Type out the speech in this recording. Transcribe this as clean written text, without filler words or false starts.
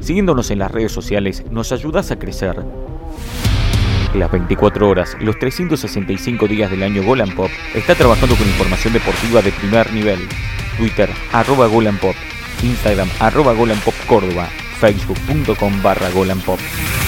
Siguiéndonos en las redes sociales nos ayudas a crecer. Las 24 horas, los 365 días del año Golan Pop está trabajando con información deportiva de primer nivel. Twitter, @Golan Pop, Instagram, @Golan Pop Córdoba, Facebook.com/Golan Pop.